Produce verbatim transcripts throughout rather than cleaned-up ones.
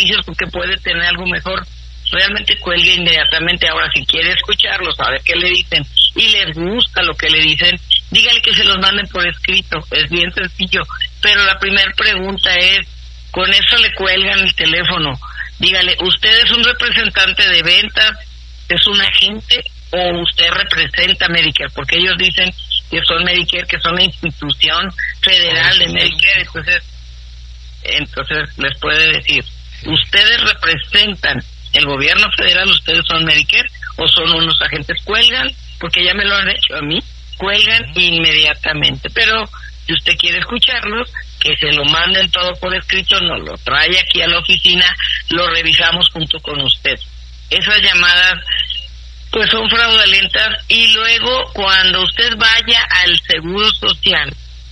beneficios porque puede tener algo mejor, realmente cuelgue inmediatamente. Ahora, si quiere escucharlos, a ver qué le dicen, y les gusta lo que le dicen, dígale que se los manden por escrito, es bien sencillo. Pero la primera pregunta es, con eso le cuelgan el teléfono, dígale, ¿usted es un representante de ventas, es un agente, o usted representa Medicare? Porque ellos dicen que son Medicare, que son la institución federal de Medicare. Entonces, entonces les puede decir, ¿ustedes representan el gobierno federal, ustedes son Medicare, o son unos agentes? Cuelgan, porque ya me lo han hecho a mí, cuelgan inmediatamente. Pero si usted quiere escucharlos, que se lo manden todo por escrito, nos lo trae aquí a la oficina, lo revisamos junto con usted. Esas llamadas pues son fraudulentas. Y luego, cuando usted vaya al Seguro Social,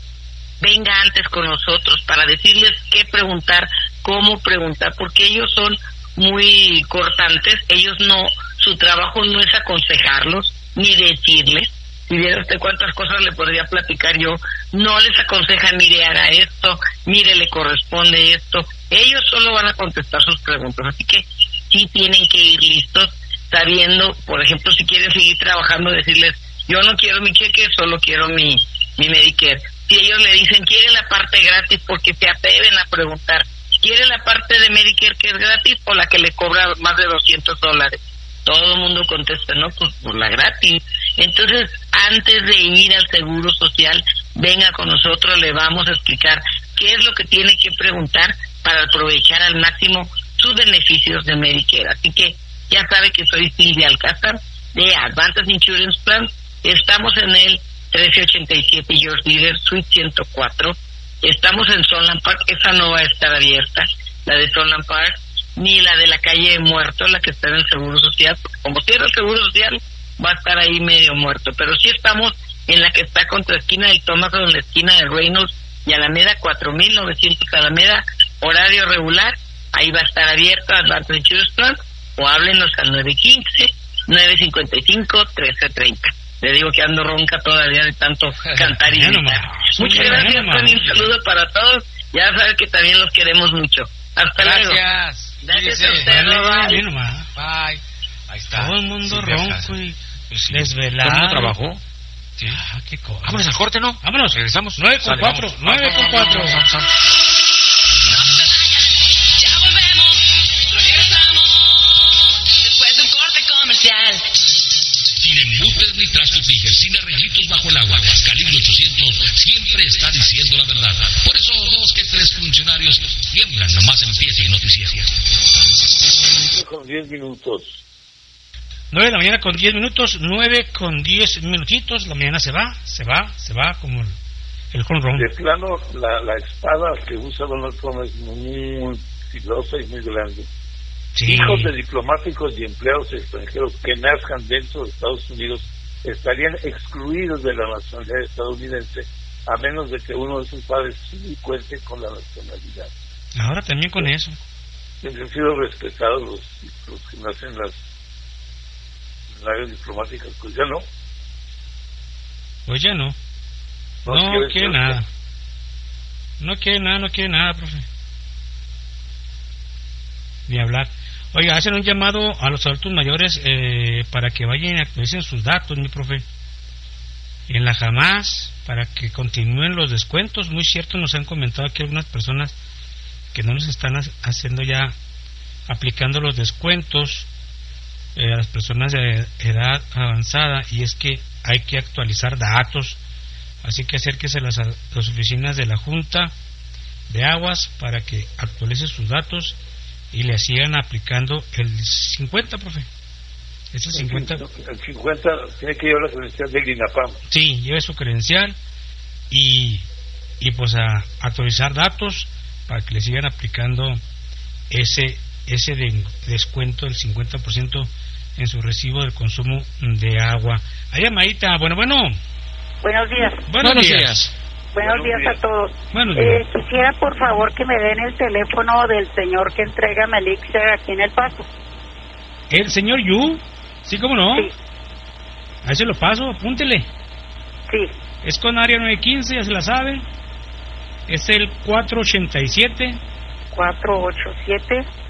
venga antes con nosotros para decirles qué preguntar, cómo preguntar, porque ellos son muy cortantes. Ellos no, su trabajo no es aconsejarlos ni decirles. Si viera usted cuántas cosas le podría platicar yo, no les aconsejan, mire, haga esto, mire, le corresponde esto. Ellos solo van a contestar sus preguntas, así que sí tienen que ir listos, sabiendo, por ejemplo, si quieren seguir trabajando, decirles, yo no quiero mi cheque, solo quiero mi, mi Medicare. Si ellos le dicen, quiere la parte gratis, porque se atreven a preguntar, ¿quiere la parte de Medicare que es gratis o la que le cobra más de doscientos dólares? Todo el mundo contesta, no, pues por la gratis. Entonces, antes de ir al Seguro Social, venga con nosotros, le vamos a explicar qué es lo que tiene que preguntar para aprovechar al máximo sus beneficios de Medicare. Así que ya sabe que soy Silvia Alcázar de Advantage Insurance Plan. Estamos en el trece ochenta y siete George Miller, Suite ciento cuatro. Estamos en Sunland Park, esa no va a estar abierta, la de Sunland Park, ni la de la calle Muerto, la que está en el Seguro Social, porque como cierra el Seguro Social, va a estar ahí medio muerto. Pero sí estamos en la que está contra esquina del Thomas, en la esquina de Reynolds y Alameda, cuatro mil novecientos Alameda, horario regular. Ahí va a estar abierto Advantage Insurance Plan, o háblenos al nueve uno cinco, nueve cinco cinco, uno tres tres cero. Le digo que ando ronca todavía de tanto cantar y gritar. Muchas gracias, Tony, un saludo para todos. Ya saben que también los queremos mucho. Hasta gracias. luego. Gracias a usted. Bye. Bye. Ahí está. Todo el mundo sí, ronco y pues sí. desvelado. ¿Todo el mundo trabajó? Sí. Ah, qué cosa. Vámonos al corte, ¿no? Vámonos. Regresamos. nueve con cuatro. nueve con cuatro. Ya volvemos. Regresamos. Después de un corte comercial. Sin embutes ni trastos ni sin arreglitos bajo el agua. Calibre ochocientos siempre está diciendo la verdad. Por eso dos que tres funcionarios tiemblan nomás empieza el noticiero. Con diez minutos. nueve de la mañana con diez minutos. nueve con diez minutitos. La mañana se va, se va, se va como el, el home run. De plano, la, la espada que usa Donald Trump es muy filosa y muy grande. Sí. Hijos de diplomáticos y empleados extranjeros que nazcan dentro de Estados Unidos estarían excluidos de la nacionalidad estadounidense, a menos de que uno de sus padres sí cuente con la nacionalidad. Ahora también con eso. Han sido respetados los, los que nacen en las, en las áreas diplomáticas, pues ya no. Pues ya no. No, no quiere nada. No quiere nada, no quiere nada, profe. Ni hablar. Oiga, hacen un llamado a los adultos mayores eh, para que vayan y actualicen sus datos, mi profe. En la Jamás, para que continúen los descuentos. Muy cierto, nos han comentado aquí algunas personas que no nos están haciendo ya, aplicando los descuentos eh, a las personas de edad avanzada, y es que hay que actualizar datos. Así que acérquese a las, a las oficinas de la Junta de Aguas para que actualice sus datos y le sigan aplicando el cincuenta, profe. Ese cincuenta. El cincuenta tiene que llevar la credencial del INAPAM. Sí, lleve su credencial y, y pues a actualizar datos para que le sigan aplicando ese ese de, descuento del cincuenta por ciento en su recibo del consumo de agua. Ahí, Amadita, bueno, bueno. Buenos días. Buenos, Buenos días. días. Buenos, Buenos días, días a todos. Buenos días. Eh, quisiera, por favor, que me den el teléfono del señor que entrega Melixer aquí en El Paso. ¿El señor Yu? Sí, ¿cómo no? Sí. Ahí se lo paso, apúntele. Sí. Es con área nueve quince, ya se la sabe. Es el cuatro ochenta y siete. cuatro ochenta y siete.